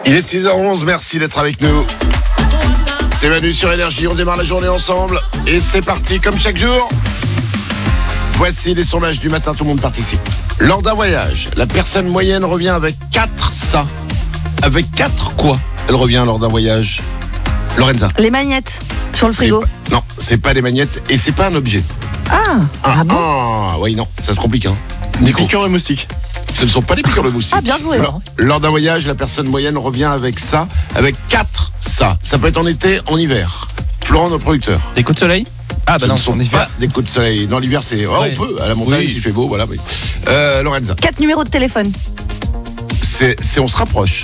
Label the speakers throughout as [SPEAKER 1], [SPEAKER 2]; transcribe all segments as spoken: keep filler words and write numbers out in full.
[SPEAKER 1] Il est six heures onze, merci d'être avec nous. C'est Manu sur Énergie, on démarre la journée ensemble. Et c'est parti, comme chaque jour. Voici les sondages du matin, tout le monde participe. Lors d'un voyage, la personne moyenne revient avec quatre ça. Avec quatre quoi elle revient lors d'un voyage? Lorenza.
[SPEAKER 2] Les magnettes sur le frigo.
[SPEAKER 1] C'est pas- non, c'est pas les magnettes et c'est pas un objet.
[SPEAKER 2] Ah,
[SPEAKER 1] Ah,
[SPEAKER 2] ah bon
[SPEAKER 1] ah, oui, non, ça se complique. Hein.
[SPEAKER 3] Des
[SPEAKER 1] Nico.
[SPEAKER 3] piqûres de moustiques.
[SPEAKER 1] Ce ne sont pas des piqûres de moustiques.
[SPEAKER 2] Ah, bien joué,
[SPEAKER 1] Lors,
[SPEAKER 2] Laurent.
[SPEAKER 1] lors d'un voyage, la personne moyenne revient avec ça, avec quatre ça. Ça peut être en été, en hiver. Florent, notre producteur.
[SPEAKER 4] Des coups de soleil? Ah
[SPEAKER 1] Ce
[SPEAKER 4] bah non,
[SPEAKER 1] ne sont
[SPEAKER 4] en hiver.
[SPEAKER 1] pas des coups de soleil. Dans l'hiver, c'est. Oh,
[SPEAKER 4] Ouais.
[SPEAKER 1] on peut, à la montagne,
[SPEAKER 4] Oui.
[SPEAKER 1] s'il fait beau, voilà. Oui. Euh, Lorenza,
[SPEAKER 2] Quatre numéros de téléphone.
[SPEAKER 1] c'est, c'est on se rapproche.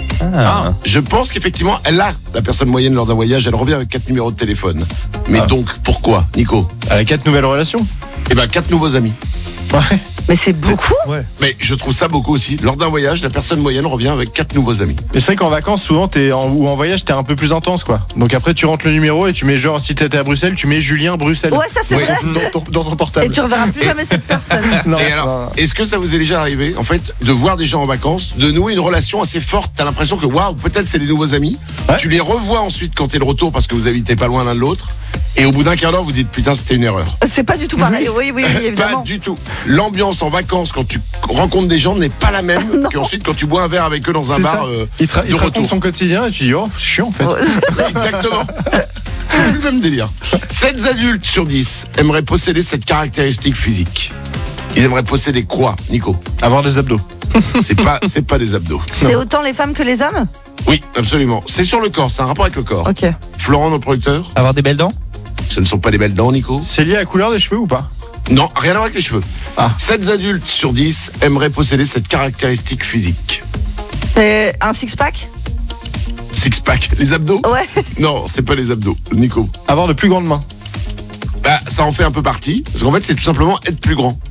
[SPEAKER 4] Ah.
[SPEAKER 1] Je pense qu'effectivement, elle a, la personne moyenne lors d'un voyage, elle revient avec quatre numéros de téléphone. Mais
[SPEAKER 3] Ah.
[SPEAKER 1] donc, pourquoi, Nico?
[SPEAKER 3] Elle a quatre nouvelles relations.
[SPEAKER 1] Eh ben, quatre nouveaux amis.
[SPEAKER 3] Ouais.
[SPEAKER 2] Mais c'est beaucoup.
[SPEAKER 3] Ouais.
[SPEAKER 1] Mais je trouve ça beaucoup aussi. Lors d'un voyage, la personne moyenne revient avec quatre nouveaux amis.
[SPEAKER 3] Mais c'est vrai qu'en vacances, souvent, t'es en, ou en voyage, t'es un peu plus intense, quoi. Donc après, tu rentres le numéro et tu mets, genre, si t'étais à Bruxelles, tu mets Julien Bruxelles.
[SPEAKER 2] Ouais, ça c'est
[SPEAKER 1] Oui.
[SPEAKER 2] vrai.
[SPEAKER 3] Dans ton, dans ton
[SPEAKER 2] Et
[SPEAKER 3] portable.
[SPEAKER 2] tu reverras plus jamais cette personne.
[SPEAKER 3] Non,
[SPEAKER 1] Et alors,
[SPEAKER 3] non.
[SPEAKER 1] est-ce que ça vous est déjà arrivé, en fait, de voir des gens en vacances, de nouer une relation assez forte? T'as l'impression que, waouh, peut-être c'est des nouveaux amis.
[SPEAKER 3] Ouais.
[SPEAKER 1] Tu les revois ensuite quand t'es de retour parce que vous habitez pas loin l'un de l'autre. Et au bout d'un quart d'heure, vous dites, putain, c'était une erreur.
[SPEAKER 2] C'est pas du tout pareil. Oui, oui, oui,
[SPEAKER 1] Pas
[SPEAKER 2] évidemment.
[SPEAKER 1] du tout. L'ambiance en vacances, quand tu rencontres des gens, n'est pas la même
[SPEAKER 2] Non.
[SPEAKER 1] qu'ensuite quand tu bois un verre avec eux dans un
[SPEAKER 3] C'est
[SPEAKER 1] bar
[SPEAKER 3] ça.
[SPEAKER 1] euh,
[SPEAKER 3] Il te, ra- il
[SPEAKER 1] de
[SPEAKER 3] te raconte
[SPEAKER 1] retour.
[SPEAKER 3] son quotidien et tu dis, oh, c'est chiant, en fait.
[SPEAKER 2] Ouais.
[SPEAKER 1] Exactement. C'est plus le même délire. sept adultes sur dix aimeraient posséder cette caractéristique physique. Ils aimeraient posséder quoi, Nico?
[SPEAKER 3] Avoir des abdos.
[SPEAKER 1] C'est pas, c'est pas des abdos.
[SPEAKER 2] C'est autant les femmes que les hommes?
[SPEAKER 1] Oui, absolument. C'est sur le corps, c'est un rapport avec le corps.
[SPEAKER 2] Ok.
[SPEAKER 1] Florent, notre producteur,
[SPEAKER 4] Avoir des belles dents?
[SPEAKER 1] ce ne sont pas des belles dents, Nico?
[SPEAKER 3] C'est lié à la couleur des cheveux ou pas?
[SPEAKER 1] Non, rien à voir avec les cheveux.
[SPEAKER 3] Ah.
[SPEAKER 1] sept adultes sur dix aimeraient posséder cette caractéristique physique.
[SPEAKER 2] C'est un six-pack?
[SPEAKER 1] Six-pack, les abdos?
[SPEAKER 2] Ouais.
[SPEAKER 1] Non, c'est pas les abdos, Nico.
[SPEAKER 3] Avoir de plus grandes mains.
[SPEAKER 1] Bah, ça en fait un peu partie, parce qu'en fait, c'est tout simplement être plus grand.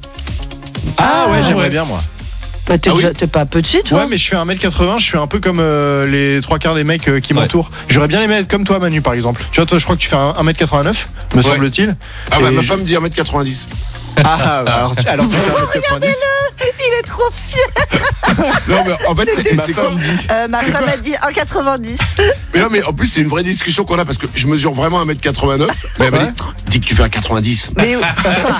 [SPEAKER 3] Ah, ouais, j'aimerais
[SPEAKER 4] ouais.
[SPEAKER 3] bien, moi.
[SPEAKER 2] Bah, t'es,
[SPEAKER 1] Ah oui.
[SPEAKER 2] déjà- t'es pas petit, toi?
[SPEAKER 3] Ouais, mais je fais un mètre quatre-vingts, je fais un peu comme euh, les trois quarts des mecs euh, qui
[SPEAKER 4] Ouais.
[SPEAKER 3] m'entourent. J'aurais bien aimé être comme toi, Manu, par exemple. Tu vois, toi, je crois que tu fais un un mètre quatre-vingt-neuf, me
[SPEAKER 1] Ouais.
[SPEAKER 3] semble-t-il.
[SPEAKER 1] Ah bah,
[SPEAKER 3] Et
[SPEAKER 1] ma
[SPEAKER 3] je-
[SPEAKER 1] femme dit un mètre quatre-vingt-dix.
[SPEAKER 3] Ah, bah, alors, alors tu fais un mètre quatre-vingt-dix.
[SPEAKER 2] Il est trop fier.
[SPEAKER 1] Non, mais en fait, c'est,
[SPEAKER 3] Ma
[SPEAKER 1] c'est quoi
[SPEAKER 3] femme dit.
[SPEAKER 2] Euh, ma
[SPEAKER 1] C'est
[SPEAKER 2] femme
[SPEAKER 1] quoi
[SPEAKER 2] a dit un quatre-vingt-dix.
[SPEAKER 1] Mais non, mais en plus, c'est une vraie discussion qu'on a parce que je mesure vraiment un mètre quatre-vingt-neuf. Mais elle m'a
[SPEAKER 3] Ouais.
[SPEAKER 1] dit, dis que tu fais un quatre-vingt-dix.
[SPEAKER 2] Mais oui.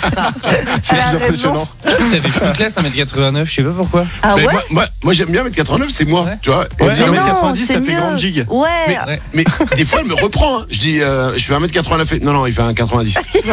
[SPEAKER 3] C'est
[SPEAKER 2] Elle a
[SPEAKER 3] plus
[SPEAKER 2] raison.
[SPEAKER 3] impressionnant.
[SPEAKER 4] Je trouve que ça fait plus classe un mètre quatre-vingt-neuf, je sais pas pourquoi.
[SPEAKER 2] Ah
[SPEAKER 1] Mais
[SPEAKER 2] ouais?
[SPEAKER 1] moi, moi, moi, j'aime bien un mètre quatre-vingt-neuf, c'est moi,
[SPEAKER 4] Ouais.
[SPEAKER 1] tu vois. Et
[SPEAKER 3] Ouais,
[SPEAKER 1] elle me dit,
[SPEAKER 3] un
[SPEAKER 1] non, mais-
[SPEAKER 3] mètre
[SPEAKER 2] Non,
[SPEAKER 3] quatre-vingt-dix, ça
[SPEAKER 2] c'est
[SPEAKER 3] fait
[SPEAKER 2] mieux.
[SPEAKER 3] grande gigue.
[SPEAKER 2] Ouais.
[SPEAKER 4] Ouais.
[SPEAKER 1] Mais des fois, elle me reprend. Hein. Je dis, euh, je fais un mètre quatre-vingt-neuf. Et- Non, non, il fait un quatre-vingt-dix.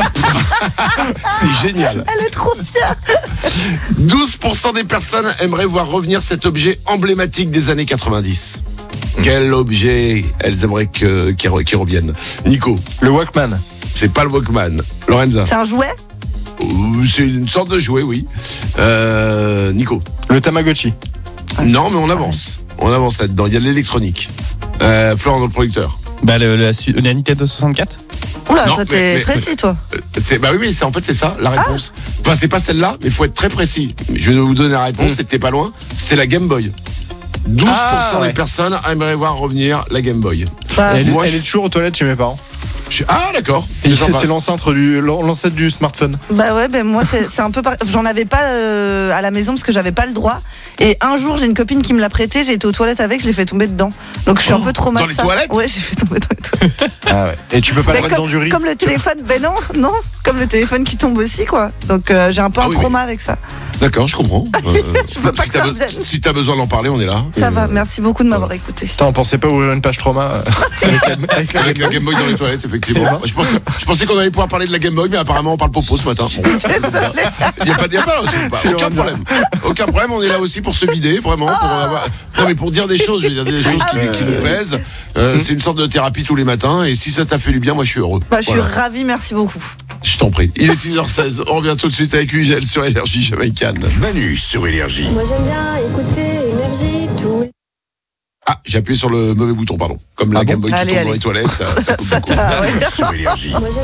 [SPEAKER 1] C'est génial.
[SPEAKER 2] Elle est trop fière.
[SPEAKER 1] douze pour cent des personnes aimeraient voir revenir cet objet emblématique des années quatre-vingt-dix. Quel objet elles aimeraient que, qu'il re- qu'il revienne? Nico,
[SPEAKER 3] Le Walkman.
[SPEAKER 1] c'est pas le Walkman. Lorenza,
[SPEAKER 2] C'est un jouet?
[SPEAKER 1] euh, c'est une sorte de jouet, oui. Euh, Nico,
[SPEAKER 3] Le Tamagotchi.
[SPEAKER 1] non, mais on avance. On avance là-dedans. Il y a de l'électronique. Euh, Florent, notre producteur.
[SPEAKER 4] Bah le, la, su- la Nintendo soixante-quatre?
[SPEAKER 2] Oula,
[SPEAKER 1] Non,
[SPEAKER 2] toi,
[SPEAKER 1] mais-
[SPEAKER 2] t'es
[SPEAKER 1] mais-
[SPEAKER 2] précis, toi.
[SPEAKER 1] Euh, C'est, bah oui, mais c'est, en fait, c'est ça, la réponse. Enfin, c'est pas celle-là, mais il faut être très précis. Je vais vous donner la réponse,
[SPEAKER 3] Mm.
[SPEAKER 1] c'était pas loin. C'était la Game Boy. douze pour cent
[SPEAKER 3] Ah,
[SPEAKER 1] des
[SPEAKER 3] ouais.
[SPEAKER 1] personnes aimeraient voir revenir la Game Boy.
[SPEAKER 2] Bah,
[SPEAKER 3] elle,
[SPEAKER 1] moi,
[SPEAKER 3] elle
[SPEAKER 1] je-
[SPEAKER 3] est toujours aux toilettes chez mes parents.
[SPEAKER 1] Je- Ah, d'accord.
[SPEAKER 3] Et
[SPEAKER 1] C'est sympa.
[SPEAKER 3] c'est l'ancêtre du, l'an- l'ancêtre du smartphone.
[SPEAKER 2] bah ouais, ben moi c'est c'est un peu pareil. J'en avais pas euh, à la maison parce que j'avais pas le droit. Et un jour j'ai une copine qui me l'a prêté, j'ai été aux toilettes avec, je l'ai fait tomber dedans. Donc je suis
[SPEAKER 1] Oh,
[SPEAKER 2] un peu traumatisée.
[SPEAKER 1] dans les toilettes
[SPEAKER 2] Ouais, j'ai fait tomber dans les toilettes.
[SPEAKER 3] Ah ouais. Et tu peux pas
[SPEAKER 2] Mais
[SPEAKER 3] le mettre dans
[SPEAKER 2] comme,
[SPEAKER 3] du riz.
[SPEAKER 2] comme le téléphone, ben non, non, comme le téléphone qui tombe aussi quoi. Donc euh, j'ai un peu
[SPEAKER 1] Ah
[SPEAKER 2] un
[SPEAKER 1] oui,
[SPEAKER 2] trauma avec ça.
[SPEAKER 1] D'accord, je comprends. Euh,
[SPEAKER 2] Je veux pas
[SPEAKER 1] si,
[SPEAKER 2] que
[SPEAKER 1] t'as
[SPEAKER 2] ça
[SPEAKER 1] be-
[SPEAKER 2] revienne.
[SPEAKER 1] si t'as besoin d'en parler, on est là.
[SPEAKER 2] Ça
[SPEAKER 1] Euh,
[SPEAKER 2] va, merci beaucoup de m'avoir écouté.
[SPEAKER 3] Putain, on pensait pas ouvrir une page trauma euh, avec la, avec la
[SPEAKER 1] Avec la
[SPEAKER 3] Game
[SPEAKER 1] Game
[SPEAKER 3] Boy.
[SPEAKER 1] Boy dans les toilettes, effectivement.
[SPEAKER 3] Eh ben.
[SPEAKER 1] Je pensais, je pensais qu'on allait pouvoir parler de la Game Boy, mais apparemment on parle popo ce matin. Bon, il n'y a pas, y a pas, c'est pas-
[SPEAKER 3] C'est
[SPEAKER 1] aucun
[SPEAKER 3] Lorenza.
[SPEAKER 1] problème. Aucun problème, on est là aussi pour se vider, vraiment. Pour avoir- non, mais pour dire des choses, je veux dire des choses qui, qui nous pèsent. Euh, C'est une sorte de thérapie tous les matins, et si ça t'a fait du bien, moi je suis heureux.
[SPEAKER 2] Bah, je suis
[SPEAKER 1] Voilà.
[SPEAKER 2] ravie, merci beaucoup.
[SPEAKER 1] Je t'en prie. Il est six heures seize, on revient tout de suite avec Ugel sur Énergie Jamaïcaine.
[SPEAKER 5] Manu sur Énergie.
[SPEAKER 6] Moi j'aime bien écouter énergie tous
[SPEAKER 1] Ah, j'ai appuyé sur le mauvais bouton, pardon. Comme la
[SPEAKER 3] Ah bon
[SPEAKER 1] Game Boy qui
[SPEAKER 2] Allez,
[SPEAKER 1] tombe dans
[SPEAKER 2] allez.
[SPEAKER 1] les toilettes, ça, ça coupe beaucoup.
[SPEAKER 2] Ah ouais.
[SPEAKER 5] Sur Énergie.
[SPEAKER 6] Moi j'aime